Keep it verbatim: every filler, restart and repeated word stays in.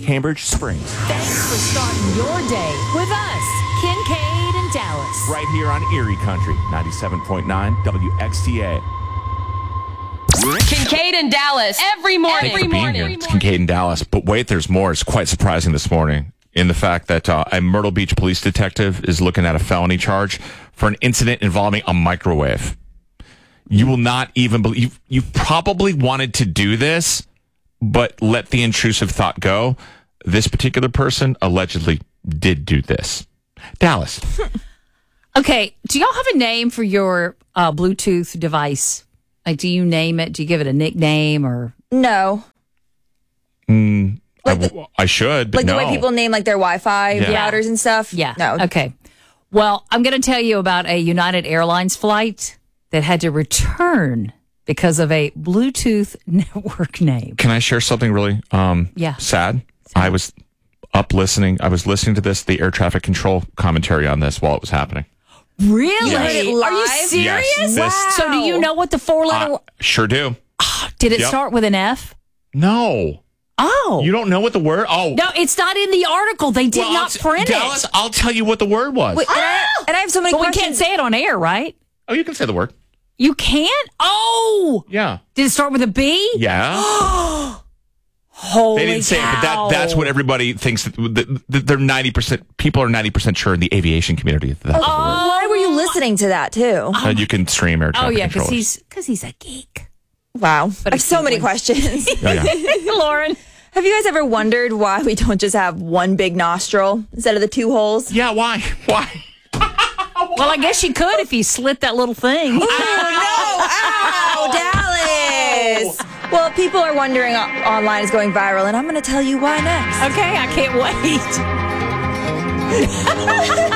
Cambridge Springs. Thanks for starting your day with us, Kincaid and Dallas. Right here on Erie Country, ninety-seven point nine W X T A. Kincaid and Dallas every morning. Thanks for being here. It's Kincaid and Dallas. But wait, there's more. It's quite surprising this morning in the fact that uh, a Myrtle Beach police detective is looking at a felony charge for an incident involving a microwave. You will not even believe. You probably wanted to do this, but let the intrusive thought go. This particular person allegedly did do this. Dallas. Okay, do y'all have a name for your uh, Bluetooth device? Like, do you name it? Do you give it a nickname or? No. Mm, Like I, the- I should, but Like no. the way people name like their Wi-Fi Yeah. routers and stuff? Yeah. No. Okay. Well, I'm going to tell you about a United Airlines flight that had to return because of a Bluetooth network name. Can I share something really um, Yeah. sad? I was up listening. I was listening to this, the air traffic control commentary on this while it was happening. Really? You heard it Are you live? serious? Yes, this- So do you know what the four letter? Uh, sure do. did it yep. start with an F? No. Oh. You don't know what the word? Oh. No, it's not in the article. They did Well, not I'll, print Dallas, it. I'll tell you what the word was. Wait, and, I, and I have so many But we questions. can't say it on air, right? Oh, you can say the word. You can't? Oh. Yeah. Did it start with a B? Yeah. Holy They didn't say it, but that, cow. that's what everybody thinks. That, that, that they're ninety percent, people are ninety percent sure in the aviation community that that's the word. Why were you listening to that too? And you can stream air Oh, traffic yeah, because controllers. he's, because he's a geek. Wow. I have a so cute many one. questions. Oh, yeah. Lauren. Have you guys ever wondered why we don't just have one big nostril instead of the two holes? Yeah, why? Why? Well, I guess you could if you slit that little thing. Ow, Dallas! Well, people are wondering uh, online is going viral, and I'm going to tell you why next. Okay, I can't wait.